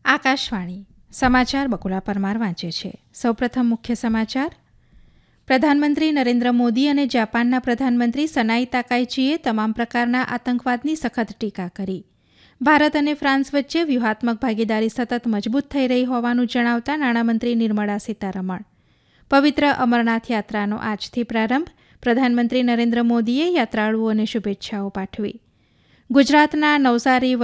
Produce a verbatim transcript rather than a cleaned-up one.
આકાશવાણી સમાચાર બકુલા પરમાર વાંચે છે. સૌપ્રથમ મુખ્ય સમાચાર. પ્રધાનમંત્રી નરેન્દ્ર મોદી અને જાપાનના પ્રધાનમંત્રી સનાઈ તાકાઈચીએ તમામ પ્રકારના આતંકવાદની સખત ટીકા કરી. ભારત અને ફ્રાન્સ વચ્ચે વ્યૂહાત્મક ભાગીદારી સતત મજબૂત થઈ રહી હોવાનું જણાવતા નાણામંત્રી નિર્મળા સીતારમણ. પવિત્ર અમરનાથ યાત્રાનો આજથી પ્રારંભ. પ્રધાનમંત્રી નરેન્દ્ર મોદીએ યાત્રાળુઓને શુભેચ્છાઓ પાઠવી. ગુજરાતના નવસારી